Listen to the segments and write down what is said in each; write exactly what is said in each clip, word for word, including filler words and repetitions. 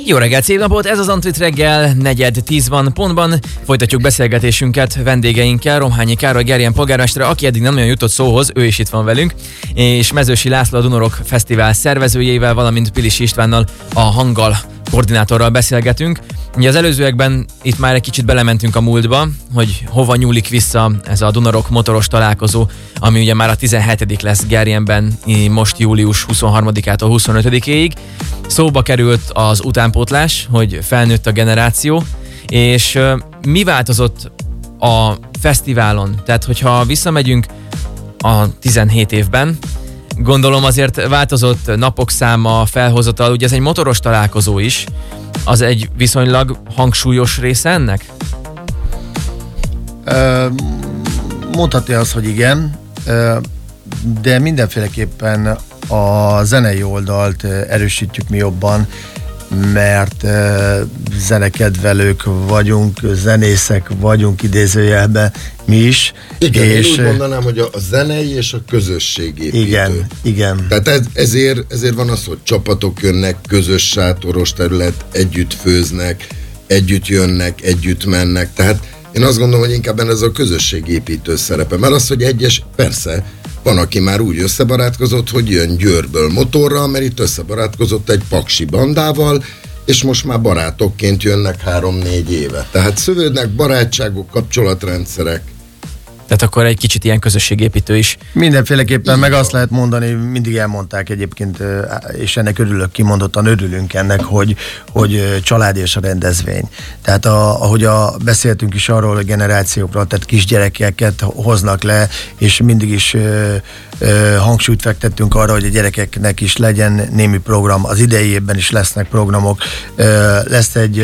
Jó reggelt, szép napot! Ez az Antrit reggel, negyed tíz van pontban. Folytatjuk beszélgetésünket vendégeinkkel. Romhányi Károly Gerjen polgármester, aki eddig nem nagyon jutott szóhoz, ő is itt van velünk, és Mezősi László, a Dunarock Fesztivál szervezőjével, valamint Pilisi Istvánnal, a Hanggal koordinátorral beszélgetünk. Ugye az előzőekben itt már egy kicsit belementünk a múltba, hogy hova nyúlik vissza ez a Dunarock motoros találkozó, ami ugye már a tizenhetedik lesz Gerjenben, most július huszonharmadikától huszonötödikéig. Szóba került az utánpótlás, hogy felnőtt a generáció, és mi változott a fesztiválon? Tehát, hogyha visszamegyünk a tizenhét évben, gondolom azért változott napok száma, felhozatal, ugye ez egy motoros találkozó is, az egy viszonylag hangsúlyos része ennek? Mondhatni azt, hogy igen, de mindenféleképpen a zenei oldalt erősítjük mi jobban, mert zenekedvelők vagyunk, zenészek vagyunk idézőjelben mi is. Igen, és én úgy mondanám, hogy a zenei és a közösségépítő. Igen, igen. Tehát ez, ezért, ezért van az, hogy csapatok jönnek, közös sátoros terület, együtt főznek, együtt jönnek, együtt mennek. Tehát én azt gondolom, hogy inkább ez a közösségépítő szerepe. Mert az, hogy egyes, persze, van, aki már úgy összebarátkozott, hogy jön Győrből motorral, mert itt összebarátkozott egy paksi bandával, és most már barátokként jönnek három-négy éve. Tehát szövődnek barátságok, kapcsolatrendszerek. Tehát akkor egy kicsit ilyen közösségépítő is. Mindenféleképpen, meg azt lehet mondani, mindig elmondták egyébként, és ennek örülök, kimondottan örülünk ennek, hogy, hogy család és a rendezvény. Tehát a, ahogy a, beszéltünk is arról, hogy generációkról, tehát kisgyerekeket hoznak le, és mindig is ö, ö, hangsúlyt fektettünk arra, hogy a gyerekeknek is legyen némi program. Az idei évben is lesznek programok. Ö, lesz egy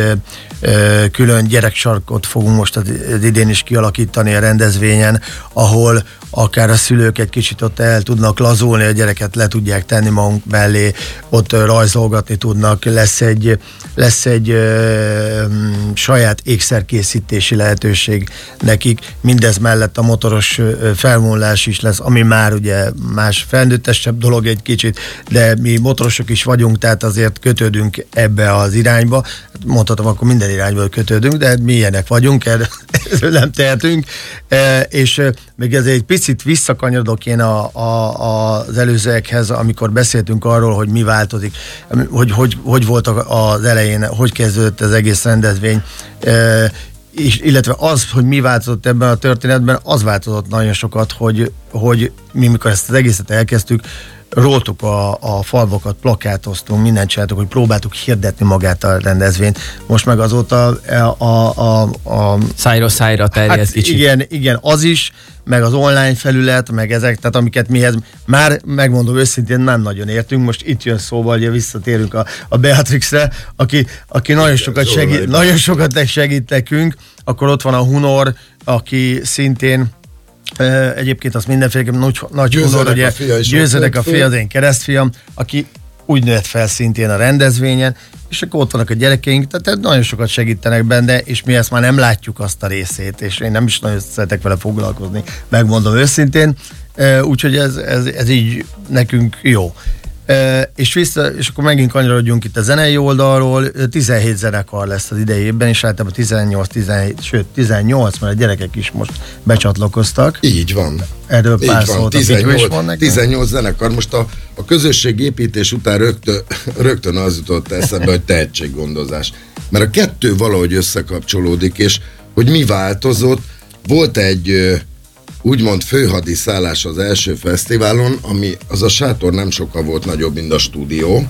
ö, külön gyereksarkot fogunk most az idén is kialakítani a rendezvényen, ahol akár a szülők egy kicsit ott el tudnak lazulni, a gyereket le tudják tenni magunk mellé, ott rajzolgatni tudnak, lesz egy, lesz egy ö, saját ékszerkészítési lehetőség nekik, mindez mellett a motoros felvonulás is lesz, ami már ugye más felnőttesebb dolog egy kicsit, de mi motorosok is vagyunk, tehát azért kötődünk ebbe az irányba, mondhatom, akkor minden irányba kötődünk, de mi ilyenek vagyunk, erről nem tehetünk, e, és még ez egy picit visszakanyarodok én a, a, az előzőekhez, amikor beszéltünk arról, hogy mi változik, hogy hogy, hogy volt az elején, hogy kezdődött az egész rendezvény, e, és, illetve az, hogy mi változott ebben a történetben, az változott nagyon sokat, hogy, hogy mi mikor ezt az egészet elkezdtük, róltuk a, a falvakat, plakátoztunk, mindent csináltuk, hogy próbáltuk hirdetni magát a rendezvényt. Most meg azóta a... a, a, a szájra szájra terjed hát kicsit. Igen, igen, az is, meg az online felület, meg ezek, tehát amiket mihez már megmondom őszintén nem nagyon értünk. Most itt jön szóval, hogy visszatérünk a, a Beatrixre, aki, aki nagyon, sokat segít, nagyon sokat segít nekünk. Akkor ott van a Hunor, aki szintén egyébként azt mindenféleképpen nagy, nagy Hunor, ugye Győződek a fia, az én keresztfiam, aki úgy nőtt fel szintén a rendezvényen, és akkor ott vannak a gyerekeink, tehát nagyon sokat segítenek benne, és mi ezt már nem látjuk azt a részét, és én nem is nagyon szeretek vele foglalkozni, megmondom őszintén, úgyhogy ez, ez, ez így nekünk jó. Uh, és, vissza, és akkor megint kanyarodjunk itt a zenei oldalról, tizenhét zenekar lesz az idei évben, és általában tizennyolc, tizenhét, sőt tizennyolc, mert a gyerekek is most becsatlakoztak. Így van. Erről pár szót, tizennyolc, is van tizennyolc zenekar. Most a, a közösségépítés után rögtön, rögtön az jutott eszembe, hogy tehetséggondozás. Mert a kettő valahogy összekapcsolódik, és hogy mi változott, volt egy úgymond főhadiszállás az első fesztiválon, ami az a sátor nem sokkal volt nagyobb, mint a stúdió.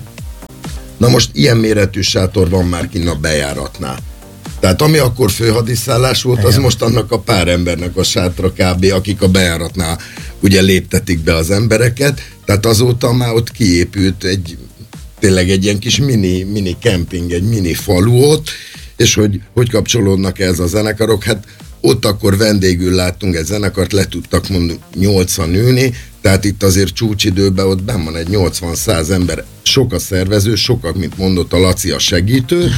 Na most ilyen méretű sátor van már kinn a bejáratnál. Tehát ami akkor főhadiszállás volt, az most annak a pár embernek a sátra kb., akik a bejáratnál ugye léptetik be az embereket, tehát azóta már ott kiépült egy tényleg egy ilyen kis mini, mini kemping, egy mini falu ott, és hogy, hogy kapcsolódnak ez a zenekarok, hát ott akkor vendégül láttunk egy zenekart, le tudtak mondani nyolcan ülni, tehát itt azért csúcsidőben ott benn van egy nyolcvan-száz ember, sok a szervező, sokat, mint mondott a Laci, a segítő,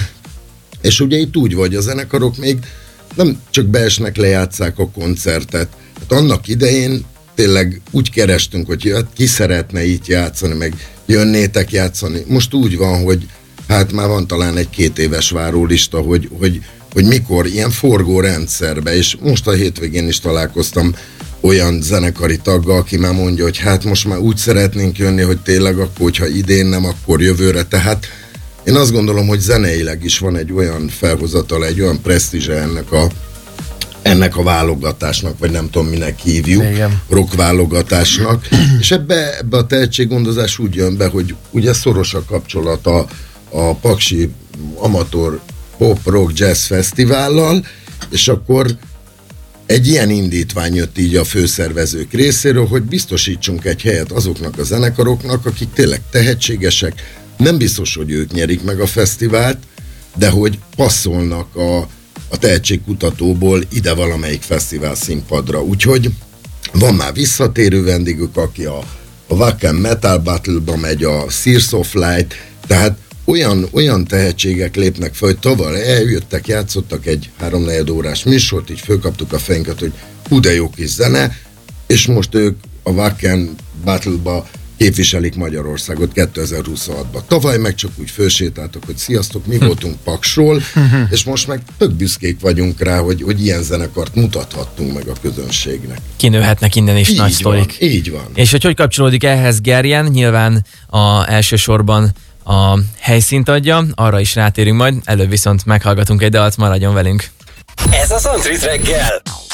és ugye itt úgy vagy, a zenekarok még nem csak beesnek, lejátszák a koncertet. Hát annak idején tényleg úgy kerestünk, hogy ki szeretne itt játszani, meg jönnétek játszani. Most úgy van, hogy hát már van talán egy két éves várólista, hogy, hogy, hogy mikor ilyen forgó rendszerbe, és most a hétvégén is találkoztam olyan zenekari taggal, aki már mondja, hogy hát most már úgy szeretnénk jönni, hogy tényleg akkor, hogyha idén nem, akkor jövőre, tehát én azt gondolom, hogy zeneileg is van egy olyan felhozatal, egy olyan presztízse ennek a ennek a válogatásnak, vagy nem tudom, minek hívjuk, igen. rock válogatásnak, és ebbe, ebbe a tehetséggondozás úgy jön be, hogy ugye szoros a kapcsolat a, a Paksi Amatőr Pop Rock Jazz Fesztivállal, és akkor egy ilyen indítvány jött így a főszervezők részéről, hogy biztosítsunk egy helyet azoknak a zenekaroknak, akik tényleg tehetségesek, nem biztos, hogy ők nyerik meg a fesztivált, de hogy passzolnak a a tehetségkutatóból ide valamelyik fesztivál színpadra. Úgyhogy van már visszatérő vendégük, aki a, a Wacken Metal Battle-ba megy, a Sears of Light, tehát olyan, olyan tehetségek lépnek fel, hogy tavaly eljöttek, játszottak egy háromnegyed órás műsort, így fölkaptuk a fejünket, hogy hú de jó kis zene, és most ők a Wacken Battle-ba képviselik Magyarországot kétezer-huszonhatban. Tavaly meg csak úgy fölsétáltak, hogy sziasztok, mi voltunk Paksról, és most meg tök büszkék vagyunk rá, hogy, hogy ilyen zenekart mutathattunk meg a közönségnek. Kinőhetnek innen is így nagy sztorik. Van, így van. És hogy hogy kapcsolódik ehhez Gerjen? Nyilván a elsősorban a helyszínt adja, arra is rátérünk majd, előbb viszont meghallgatunk egy dalt, maradjon velünk. Ez a Soundtree reggel.